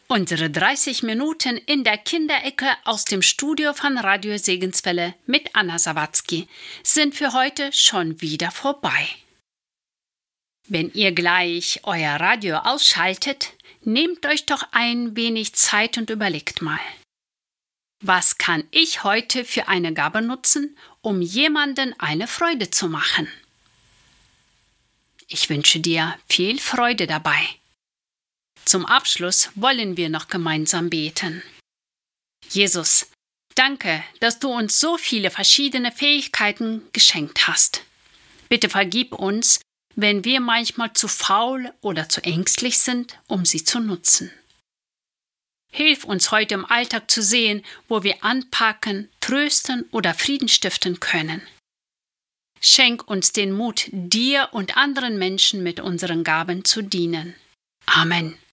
Unsere 30 Minuten in der Kinderecke aus dem Studio von Radio Segenswelle mit Anna Sawatzki sind für heute schon wieder vorbei. Wenn ihr gleich euer Radio ausschaltet, nehmt euch doch ein wenig Zeit und überlegt mal. Was kann ich heute für eine Gabe nutzen, um jemandem eine Freude zu machen? Ich wünsche dir viel Freude dabei. Zum Abschluss wollen wir noch gemeinsam beten. Jesus, danke, dass du uns so viele verschiedene Fähigkeiten geschenkt hast. Bitte vergib uns, wenn wir manchmal zu faul oder zu ängstlich sind, um sie zu nutzen. Hilf uns heute im Alltag zu sehen, wo wir anpacken, trösten oder Frieden stiften können. Schenk uns den Mut, dir und anderen Menschen mit unseren Gaben zu dienen. Amen.